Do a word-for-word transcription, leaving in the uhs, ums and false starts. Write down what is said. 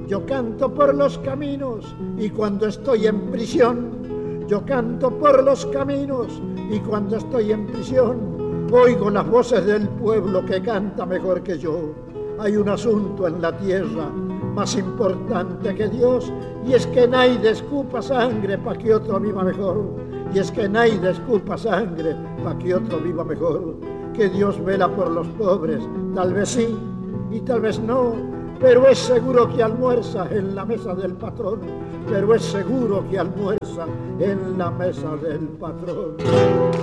Yo canto por los caminos y cuando estoy en prisión, yo canto por los caminos y cuando estoy en prisión, oigo las voces del pueblo que canta mejor que yo. Hay un asunto en la tierra más importante que Dios, y es que nadie escupa sangre para que otro viva mejor. Y es que nadie escupa sangre para que otro viva mejor. Que Dios vela por los pobres, tal vez sí y tal vez no, pero es seguro que almuerza en la mesa del patrón, pero es seguro que almuerza en la mesa del patrón.